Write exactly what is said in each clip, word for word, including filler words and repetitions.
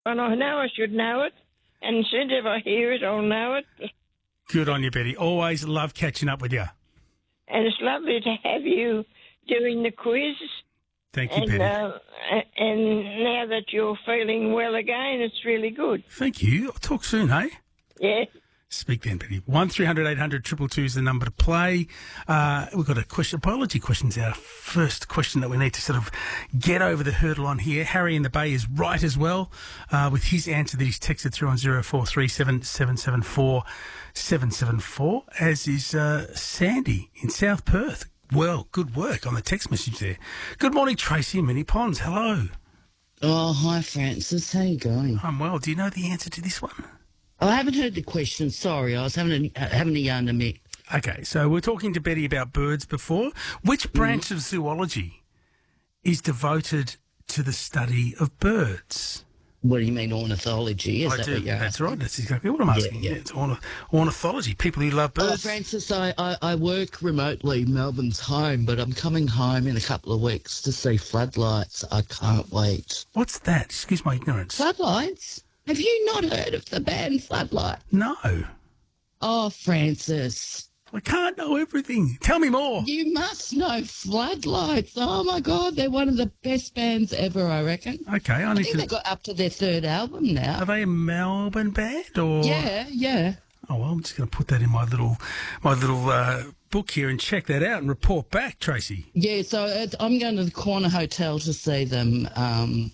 and I know I should know it. And said if I hear it, I'll know it. Good on you, Betty. Always love catching up with you. And it's lovely to have you doing the quiz. Thank you, and, Betty. Uh, and now that you're feeling well again, it's really good. Thank you. I'll talk soon, hey? Yeah. Speak then, Betty. one three hundred eight hundred two two two is the number to play. Uh, we've got a question. Biology question's our first question that we need to sort of get over the hurdle on here. Harry in the Bay is right as well uh, with his answer that he's texted through on zero four three seven seven seven four seven seven four, as is uh, Sandy in South Perth. Well, good work on the text message there. Good morning, Tracy in Mini Ponds. Hello. Oh, hi, Francis. How you going? I'm well. Do you know the answer to this one? I haven't heard the question. Sorry, I was having a, having a yarn to me. Okay, so we're talking to Betty about birds before. Which branch mm-hmm. of zoology is devoted to the study of birds? What do you mean, ornithology? Is I that do. what you're That's asking? right. That's exactly what I'm asking. Yeah, yeah. Yeah, it's ornith- ornithology. People who love Oh, birds. Francis, I, I, I work remotely. Melbourne's home, but I'm coming home in a couple of weeks to see Floodlights. I can't wait. What's that? Excuse my ignorance. Floodlights? Have you not heard of the band Floodlight? No. Oh, Francis. I can't know everything. Tell me more. You must know Floodlights. Oh, my God. They're one of the best bands ever, I reckon. Okay, I I need think to... they got up to their third album now. Are they a Melbourne band or... Yeah, yeah. Oh, well, I'm just going to put that in my little my little uh, book here and check that out and report back, Tracy. Yeah, so it's, I'm going to the Corner Hotel to see them um,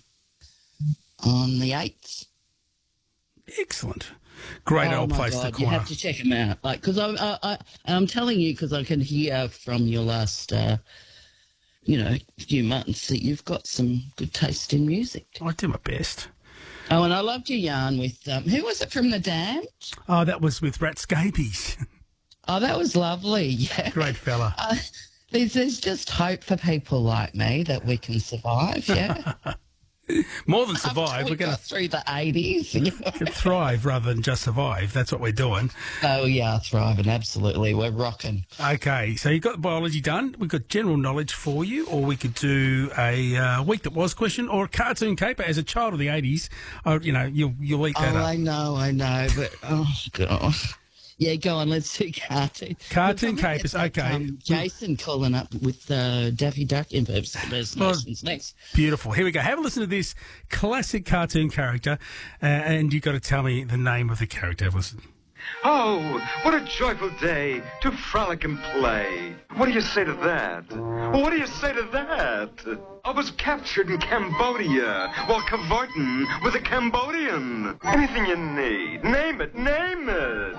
on the eighth. Excellent. Great oh old my place, God, the you Corner. have to check them out. Like, because I, I, I, and I'm telling you because I can hear from your last, uh, you know, few months that you've got some good taste in music. I do my best. Oh, and I loved your yarn with, um, who was it from the Dam? Oh, that was with Rat Scabies. Oh, that was lovely. Yeah. Great fella. Uh, there's, there's just hope for people like me that we can survive, yeah. More than survive. We We're going got through the eighties. to thrive rather than just survive. That's what we're doing. Oh, yeah, thriving, absolutely. We're rocking. Okay, so you've got biology done. We've got general knowledge for you, or we could do a uh, week that was question or a cartoon caper. As a child of the eighties, uh, you know, you'll, you'll eat that Oh, up. I know, I know, but, oh, God. Yeah, go on, let's do cartoon. Cartoon We'll probably capers, get that, okay. Um, Jason calling up with uh, Daffy Duck impersonations next. Beautiful. Here we go. Have a listen to this classic cartoon character, uh, and you've got to tell me the name of the character. Have a listen. Oh, what a joyful day to frolic and play. What do you say to that? Well, what do you say to that? I was captured in Cambodia while cavorting with a Cambodian. Anything you need, name it, name it.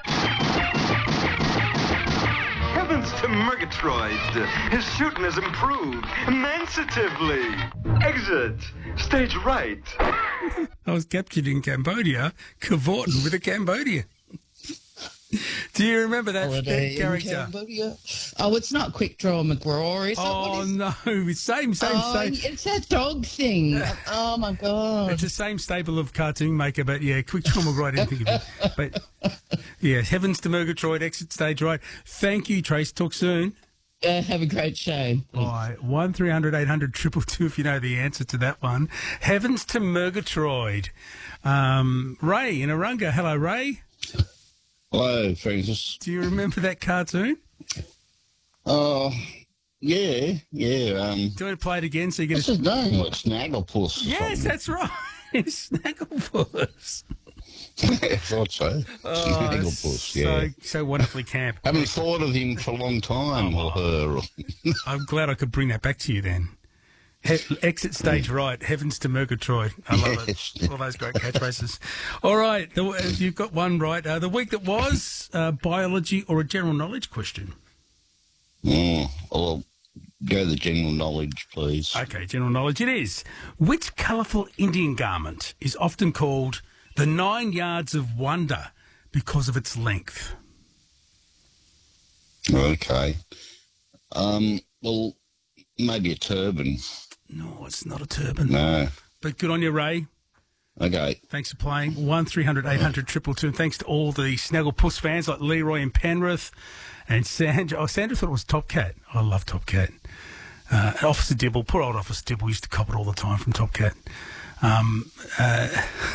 Heavens to Murgatroyd. His shooting has improved immensatively. Exit. Stage right. I was captured in Cambodia, cavorting with a Cambodian. Do you remember that, Holiday that character? in Cambodia. Oh, it's not Quick Draw McGraw, is it? Oh, What is... no. It's same, same, Oh, same. it's that dog thing. Oh, my God. It's the same stable of cartoon maker, but yeah, quick trauma right, I didn't think of it. But yeah, Heavens to Murgatroyd, exit stage right. Thank you, Trace. Talk soon. Uh, have a great show. All right, one three hundred eight hundred two two two if you know the answer to that one. Heavens to Murgatroyd. Um, Ray in Arunga. Hello, Ray. Hello, Francis. Do you remember that cartoon? Oh, yeah, yeah. Um, Do you want to play it again so you get what's a... his name? What, Snagglepuss? or Yes, something? that's right. Snagglepuss. I thought so. Oh, Snagglepuss, yeah. so, so wonderfully camp. Haven't thought of him for a long time, or her. I'm glad I could bring that back to you then. He- exit stage right, Heavens to Murgatroyd. I love Yes. it. All those great catchphrases. All right, the, uh, you've got one right. Uh, the week that was, uh, biology or a general knowledge question? Oh, well, go the general knowledge, please. Okay, general knowledge it is. Which colourful Indian garment is often called the Nine Yards of Wonder because of its length? Okay. Um, well, maybe a turban. No, it's not a turban. No. But good on you, Ray. Okay. Thanks for playing. one three hundred eight hundred two two two. And thanks to all the Snagglepuss fans like Leroy in Penrith and Sandra. Oh, Sandra thought it was Top Cat. I love Top Cat. Uh, Officer Dibble, poor old Officer Dibble used to cop it all the time from Top Cat. Um, uh,